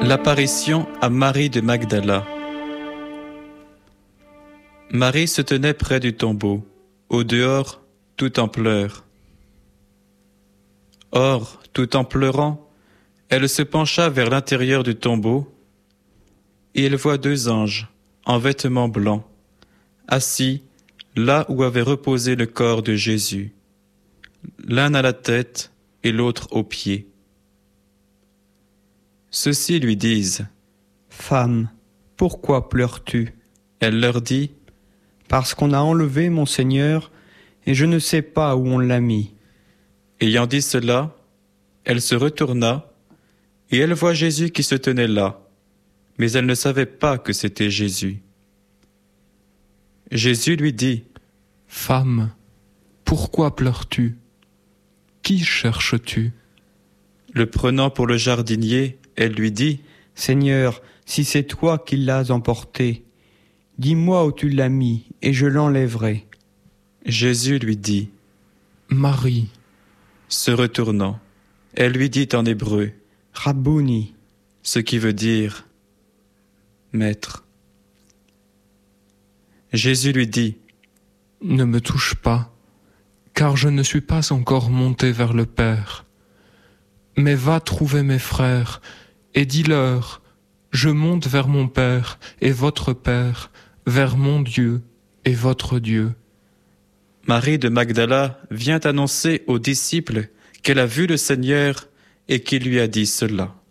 L'apparition à Marie de Magdala. Marie se tenait près du tombeau, au dehors, tout en pleurs. Or, tout en pleurant, elle se pencha vers l'intérieur du tombeau, et elle voit deux anges, en vêtements blancs, assis là où avait reposé le corps de Jésus, l'un à la tête et l'autre aux pieds. Ceux-ci lui disent : « Femme, pourquoi pleures-tu » Elle leur dit : « Parce qu'on a enlevé mon Seigneur, et je ne sais pas où on l'a mis. » Ayant dit cela, elle se retourna, et elle voit Jésus qui se tenait là, mais elle ne savait pas que c'était Jésus. Jésus lui dit : « Femme, pourquoi pleures-tu ? Qui cherches-tu » Le prenant pour le jardinier, elle lui dit : « Seigneur, si c'est toi qui l'as emporté, dis-moi où tu l'as mis, et je l'enlèverai. » Jésus lui dit : « Marie. » Se retournant, elle lui dit en hébreu : « Rabouni » ce qui veut dire Maître. Jésus lui dit : « Ne me touche pas, car je ne suis pas encore monté vers le Père. Mais va trouver mes frères, et dis-leur, je monte vers mon Père et votre Père, vers mon Dieu et votre Dieu. » Marie de Magdala vient annoncer aux disciples qu'elle a vu le Seigneur et qu'il lui a dit cela.